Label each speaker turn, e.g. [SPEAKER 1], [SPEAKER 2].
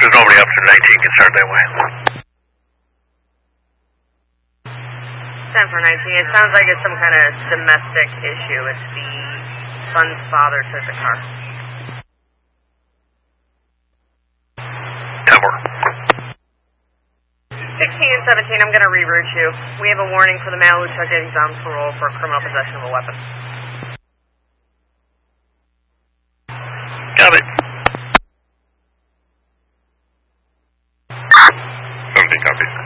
[SPEAKER 1] there's nobody up to 19 can start that way.
[SPEAKER 2] 10 for 19. It sounds like it's some kind of domestic issue. It's the son's father took the car.
[SPEAKER 1] 10 more.
[SPEAKER 2] 16 and 17, I'm going to reroute you. We have a warning for the male who took it. He's on parole for criminal possession of a weapon.
[SPEAKER 1] Got it.
[SPEAKER 3] 17 copies.